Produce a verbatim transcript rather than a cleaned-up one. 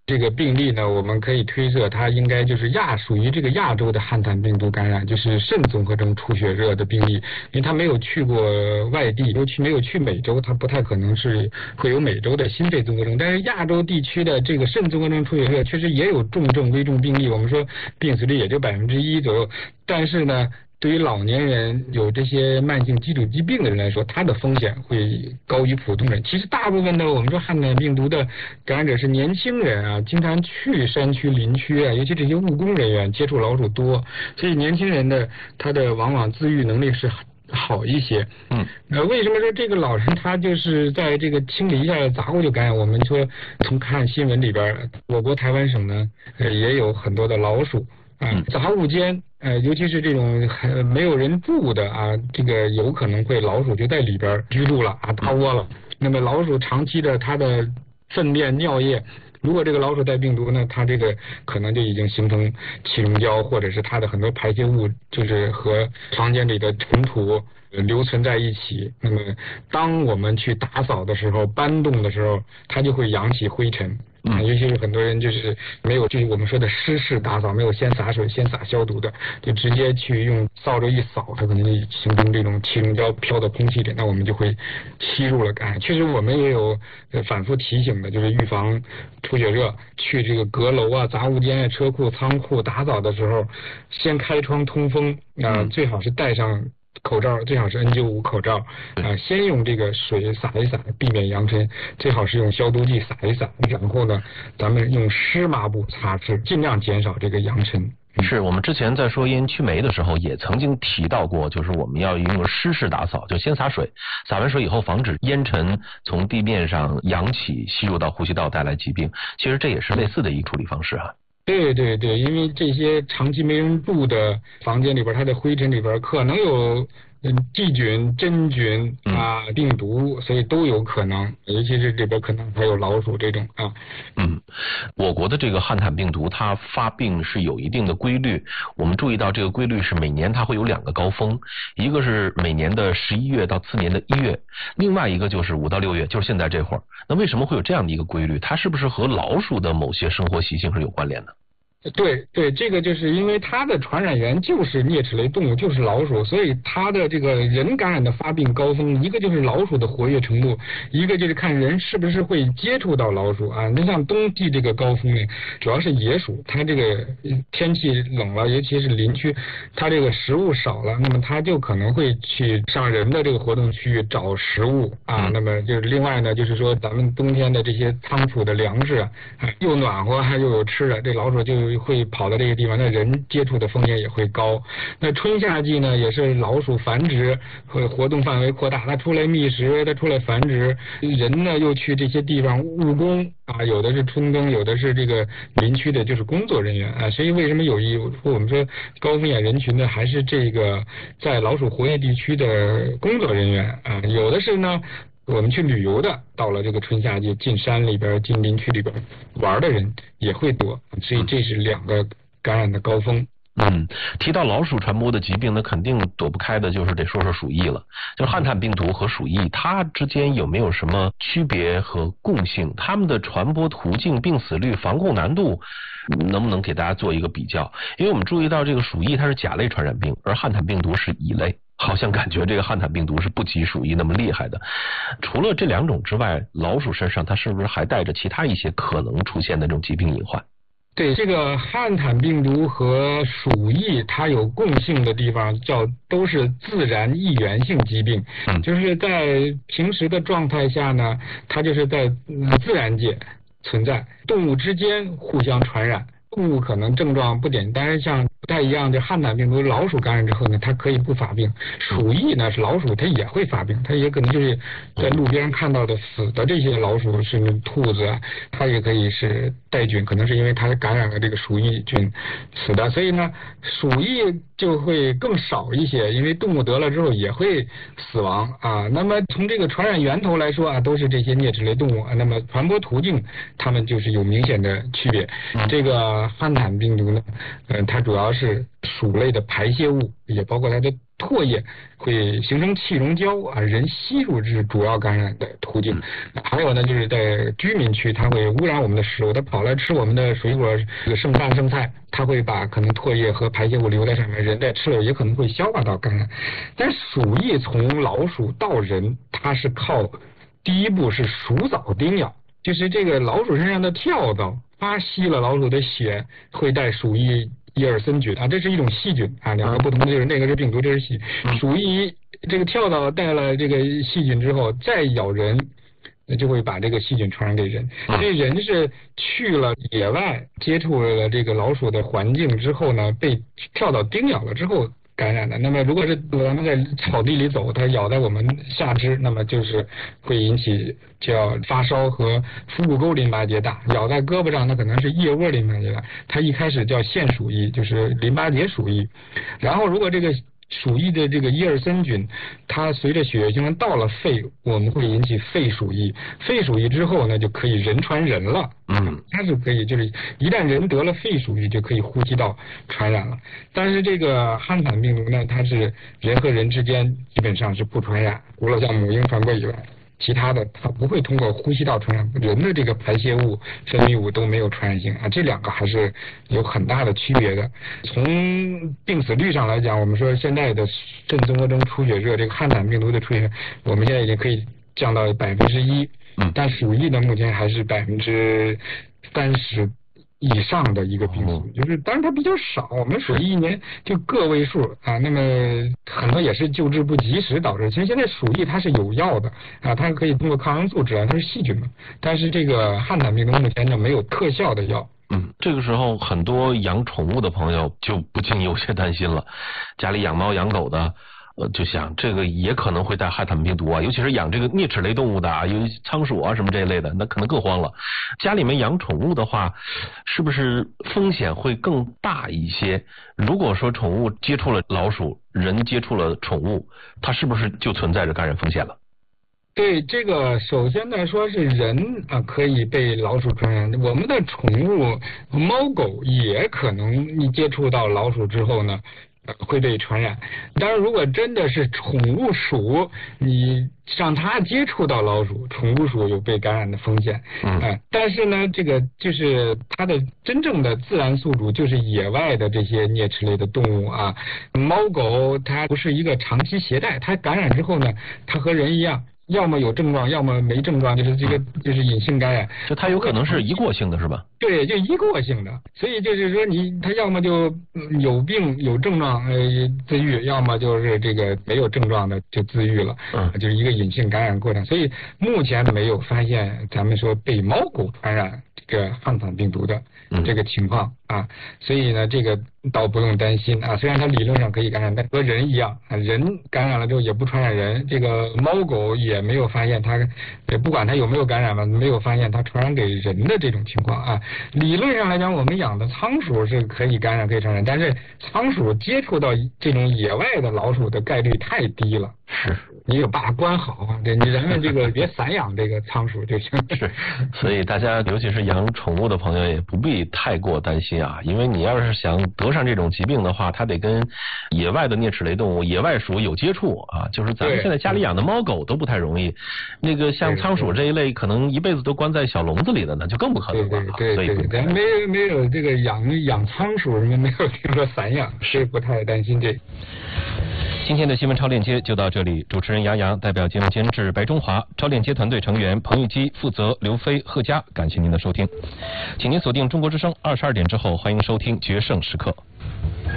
这个病例呢，我们可以推测它应该就是亚属于这个亚洲的汉坦病毒感染，就是肾综合征出血热的病例，因为他没有去过外地，尤其没有去美洲，他不太可能是会有美洲的心肺综合征。但是亚洲地区的这个肾综合征出血热确实也有重症危重病例，我们说病死率也就百分之一左右，但是呢，对于老年人有这些慢性基础疾病的人来说，他的风险会高于普通人。其实大部分的我们说汉坦病毒的感染者是年轻人啊，经常去山区林区啊，尤其这些务工人员接触老鼠多，所以年轻人的他的往往自愈能力是好一些。 嗯， 呃，为什么说这个老人他就是在这个清理一下杂物就感染？我们说从看新闻里边，我国台湾省呢，呃，也有很多的老鼠。啊，杂物间，呃，尤其是这种呃没有人住的啊，这个有可能会老鼠就在里边居住了啊，大窝了。那么老鼠长期的它的粪便、尿液，如果这个老鼠带病毒呢，它这个可能就已经形成气溶胶，或者是它的很多排泄物就是和房间里的尘土留存在一起。那么当我们去打扫的时候，搬动的时候，它就会扬起灰尘。嗯，尤其是很多人就是没有，就是我们说的湿式打扫，没有先洒水、先洒消毒的，就直接去用扫帚一扫，它可能就形成这种气溶胶飘到空气里，那我们就会吸入了感染。确实，我们也有反复提醒的，就是预防出血热，去这个阁楼啊、杂物间啊、车库、仓库打扫的时候，先开窗通风啊、呃，最好是带上口罩，最好是 N 九十五 口罩啊、呃，先用这个水洒一洒，避免扬尘，最好是用消毒剂洒一洒，然后呢，咱们用湿抹布擦拭，尽量减少这个扬尘。 是我们之前在说烟驱霉的时候，也曾经提到过，就是我们要用湿式打扫，就先洒水，洒完水以后防止烟尘从地面上扬起，吸入到呼吸道带来疾病。其实这也是类似的一个处理方式啊。 对对对，因为这些长期没人住的房间里边，它的灰尘里边可能有嗯细菌、真菌啊、病毒，所以都有可能，尤其是里边可能还有老鼠这种啊。 嗯，我国的这个汉坦病毒它发病是有一定的规律，我们注意到这个规律是每年它会有两个高峰，一个是每年的十一月到次年的一月，另外一个就是五到六月，就是现在这会儿。那为什么会有这样的一个规律？它是不是和老鼠的某些生活习性是有关联的？ 对对，这个就是因为它的传染源就是啮齿类动物，就是老鼠，所以它的这个人感染的发病高峰，一个就是老鼠的活跃程度，一个就是看人是不是会接触到老鼠啊。那像冬季这个高峰呢，主要是野鼠，它这个天气冷了，尤其是林区，它这个食物少了，那么它就可能会去上人的这个活动区域找食物啊。那么就是另外呢，就是说咱们冬天的这些仓储的粮食啊，又暖和还又有吃的，这老鼠就会跑到这个地方，那人接触的风险也会高。那春夏季呢，也是老鼠繁殖和活动范围扩大，它出来觅食，它出来繁殖，人呢又去这些地方务工啊，有的是春耕，有的是这个林区的就是工作人员啊。所以为什么有一我们说高风险人群呢，还是这个在老鼠活跃地区的工作人员啊，有的是呢我们去旅游的，到了这个春夏季进山里边进林区里边玩的人也会多，所以这是两个感染的高峰。 嗯，提到老鼠传播的疾病呢，肯定躲不开的就是得说说鼠疫了。就汉坦病毒和鼠疫，它之间有没有什么区别和共性？它们的传播途径、病死率、防控难度，能不能给大家做一个比较？因为我们注意到这个鼠疫它是甲类传染病，而汉坦病毒是乙类。好像感觉这个汉坦病毒是不及鼠疫那么厉害的。除了这两种之外，老鼠身上它是不是还带着其他一些可能出现的这种疾病隐患？ 对，这个汉坦病毒和鼠疫它有共性的地方，叫都是自然易源性疾病。嗯，就是在平时的状态下呢，它就是在自然界存在，动物之间互相传染。动物可能症状不简单，像不太一样，就汉坦病毒老鼠感染之后呢，它可以不发病。鼠疫呢是老鼠它也会发病，它也可能就是在路边看到的死的这些老鼠是兔子啊，它也可以是带菌，可能是因为它感染了这个鼠疫菌死的。所以呢，鼠疫就会更少一些，因为动物得了之后也会死亡啊。那么从这个传染源头来说啊，都是这些啮齿类动物啊，那么传播途径它们就是有明显的区别。这个汉坦病毒呢，呃，它主要是是鼠类的排泄物，也包括它的唾液会形成气溶胶啊，人吸入是主要感染的途径。还有呢，就是在居民区，它会污染我们的食物，它跑来吃我们的水果、这个剩饭剩菜，它会把可能唾液和排泄物留在上面，人在吃了也可能会消化到感染。但鼠疫从老鼠到人，它是靠第一步是鼠蚤叮咬，就是这个老鼠身上的跳蚤它吸了老鼠的血，会带鼠疫伊尔森菌啊，这是一种细菌啊，两个不同的就是那个是病毒，这是细鼠疫。这个跳蚤带了这个细菌之后再咬人，那就会把这个细菌传染给人。所以人是去了野外接触了这个老鼠的环境之后呢，被跳蚤叮咬了之后感染的。那么如果是咱们在草地里走，它咬在我们下肢，那么就是会引起叫发烧和腹股沟淋巴结大；咬在胳膊上，那可能是腋窝淋巴结大。它一开始叫腺鼠疫，就是淋巴结鼠疫。然后如果这个鼠疫的这个伊尔森菌，它随着血液循环到了肺，我们会引起肺鼠疫。肺鼠疫之后呢，就可以人传人了。 嗯， 它是可以，就是一旦人得了肺鼠疫，就可以呼吸道传染了。但是这个汉坦病毒呢，它是人和人之间基本上是不传染，除了像母婴传播以外，其他的它不会通过呼吸道传染，人的这个排泄物、分泌物都没有传染性啊，这两个还是有很大的区别的。从病死率上来讲，我们说现在的肾综合征出血热，这个汉坦病毒的出血，我们现在已经可以降到百分之一，嗯，但鼠疫呢，目前还是百分之三十。以上的一个病死，就是当然它比较少，我们鼠疫一年就个位数啊，那么很多也是救治不及时导致。其实现在鼠疫它是有药的啊，它可以通过抗生素治疗，它是细菌嘛。但是这个汉坦病毒目前呢没有特效的药。 嗯，这个时候很多养宠物的朋友就不禁有些担心了，家里养猫养狗的。呃，就想这个也可能会带汉坦病毒啊，尤其是养这个啮齿类动物的啊，有仓鼠啊什么这一类的，那可能更慌了。家里面养宠物的话，是不是风险会更大一些？如果说宠物接触了老鼠，人接触了宠物，它是不是就存在着感染风险了？ 对，这个首先来说是人啊可以被老鼠传染，我们的宠物猫狗也可能你接触到老鼠之后呢会被传染。当然如果真的是宠物鼠，你让它接触到老鼠，宠物鼠有被感染的风险。嗯、呃，但是呢这个就是它的真正的自然宿主就是野外的这些啮齿类的动物啊，猫狗它不是一个长期携带，它感染之后呢，它和人一样，要么有症状，要么没症状，就是这个就是隐性感染， 就它有可能是一过性的是吧？ 对，就一过性的，所以就是说你它要么就有病有症状呃自愈，要么就是这个没有症状的就自愈了，嗯，就是一个隐性感染过程。所以目前没有发现咱们说被猫狗传染这个汉坦病毒的这个情况啊，所以呢这个倒不用担心啊。虽然它理论上可以感染，但和人一样啊，人感染了之后也不传染人，这个猫狗也没有发现它，不管它有没有感染吧，没有发现它传染给人的这种情况啊。理论上来讲，我们养的仓鼠是可以感染可以传染，但是仓鼠接触到这种野外的老鼠的概率太低了。 是， 你就把它关好啊，对，你咱们这个别散养这个仓鼠就行。 是，所以大家尤其是养宠物的朋友也不必太过担心啊，因为你要是想得上这种疾病的话，它得跟野外的啮齿类动物、野外鼠有接触啊，就是咱们现在家里养的猫狗都不太容易，那个像仓鼠这一类，可能一辈子都关在小笼子里的，那就更不可能了。 对对对对，咱没没有这个养养仓鼠什么，没有听说散养，是不太担心这。 今天的新闻超链接就到这里，主持人杨洋代表节目监制白中华，超链接团队成员彭玉基负责刘飞、贺佳，感谢您的收听，请您锁定中国之声二十二点之后，欢迎收听决胜时刻。